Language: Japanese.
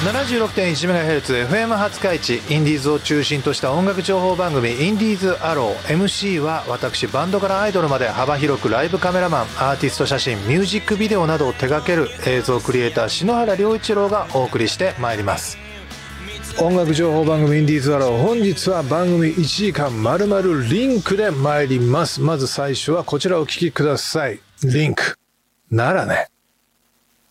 76.1MHz FM 廿日市インディーズを中心とした音楽情報番組インディーズアロー。 MC は私、バンドからアイドルまで幅広くライブカメラマン、アーティスト写真、ミュージックビデオなどを手掛ける映像クリエイター篠原良一郎がお送りしてまいります。音楽情報番組インディーズアロー、本日は番組1時間丸々リンクで参ります。まず最初はこちらをお聴きください。リンクならね。